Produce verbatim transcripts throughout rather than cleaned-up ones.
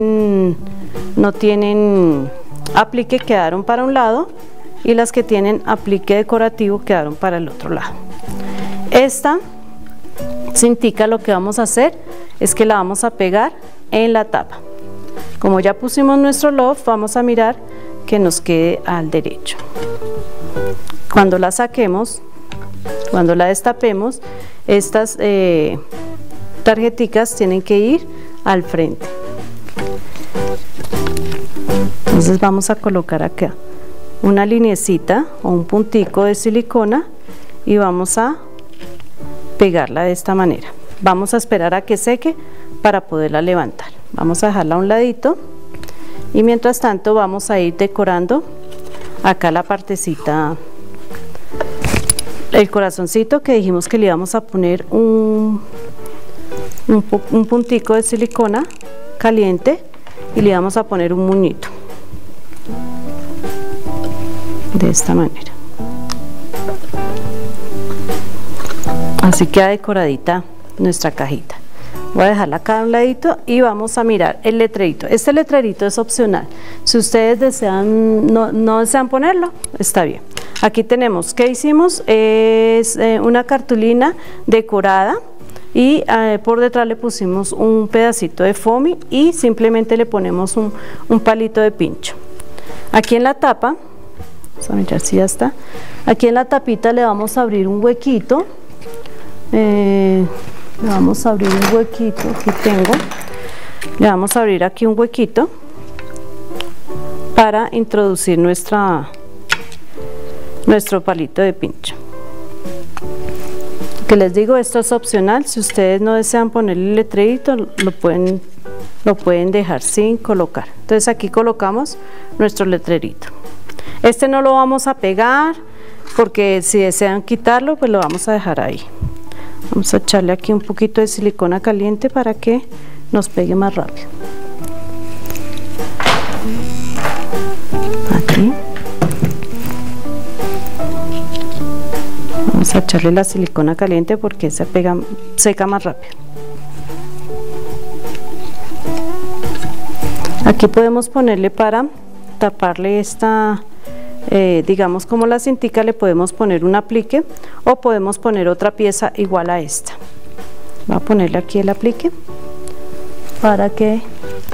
no tienen aplique quedaron para un lado y las que tienen aplique decorativo quedaron para el otro lado. Esta cintica lo que vamos a hacer es que la vamos a pegar en la tapa. Como ya pusimos nuestro loft, vamos a mirar que nos quede al derecho. Cuando la saquemos, cuando la destapemos, estas eh, tarjeticas tienen que ir al frente. Entonces vamos a colocar acá una linecita o un puntico de silicona y vamos a pegarla de esta manera. Vamos a esperar a que seque para poderla levantar. Vamos a dejarla a un ladito y mientras tanto vamos a ir decorando acá la partecita, el corazoncito que dijimos que le íbamos a poner un, un, un puntico de silicona caliente y le vamos a poner un muñito de esta manera. Así queda decoradita nuestra cajita. Voy a dejarla acá a un ladito y vamos a mirar el letrerito. Este letrerito es opcional. Si ustedes desean, no, no desean ponerlo, está bien. Aquí tenemos, ¿qué hicimos? Es eh, una cartulina decorada y eh, por detrás le pusimos un pedacito de foamy y simplemente le ponemos un, un palito de pincho. Aquí en la tapa, vamos a mirar si ya está, aquí en la tapita le vamos a abrir un huequito, eh, le vamos a abrir un huequito, aquí tengo, le vamos a abrir aquí un huequito para introducir nuestra, nuestro palito de pincho. Que les digo, esto es opcional, si ustedes no desean ponerle el letrerito, lo pueden, lo pueden dejar sin colocar. Entonces aquí colocamos nuestro letrerito. Este no lo vamos a pegar porque si desean quitarlo, pues lo vamos a dejar ahí. Vamos a echarle aquí un poquito de silicona caliente para que nos pegue más rápido. Aquí. Vamos a echarle la silicona caliente porque se pega, seca más rápido. Aquí podemos ponerle para taparle esta, eh, digamos como la cintica, le podemos poner un aplique o podemos poner otra pieza igual a esta. Voy a ponerle aquí el aplique para que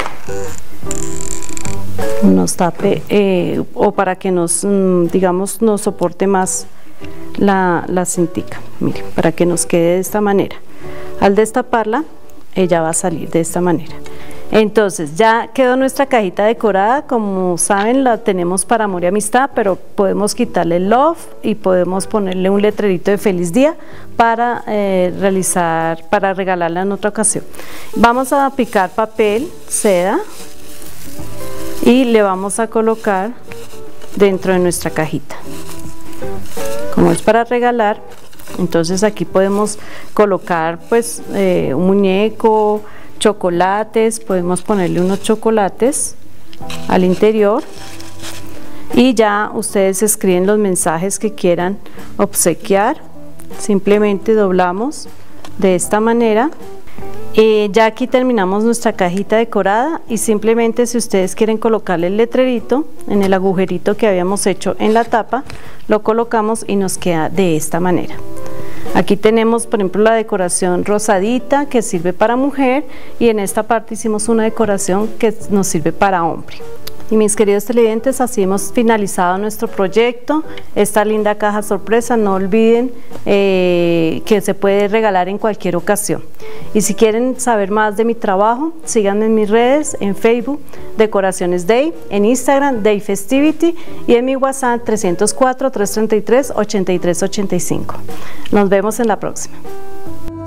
nos tape eh, o para que nos, digamos, nos soporte más La, la cintica. Miren, para que nos quede de esta manera. Al destaparla, ella va a salir de esta manera. Entonces ya quedó nuestra cajita decorada. Como saben, la tenemos para amor y amistad, pero podemos quitarle el love y podemos ponerle un letrerito de feliz día para eh, realizar, para regalarla en otra ocasión. Vamos a picar papel seda y le vamos a colocar dentro de nuestra cajita. Como es para regalar, entonces aquí podemos colocar pues eh, un muñeco, chocolates, podemos ponerle unos chocolates al interior y ya ustedes escriben los mensajes que quieran obsequiar. Simplemente doblamos de esta manera. Eh, ya aquí terminamos nuestra cajita decorada y simplemente si ustedes quieren colocarle el letrerito en el agujerito que habíamos hecho en la tapa, lo colocamos y nos queda de esta manera. Aquí tenemos por ejemplo la decoración rosadita que sirve para mujer y en esta parte hicimos una decoración que nos sirve para hombre. Y mis queridos televidentes, así hemos finalizado nuestro proyecto, esta linda caja sorpresa. No olviden eh, que se puede regalar en cualquier ocasión. Y si quieren saber más de mi trabajo, síganme en mis redes, en Facebook, Decoraciones Day, en Instagram, Day Festivity y en mi WhatsApp tres cero cuatro, tres tres tres, ocho tres ocho cinco. Nos vemos en la próxima.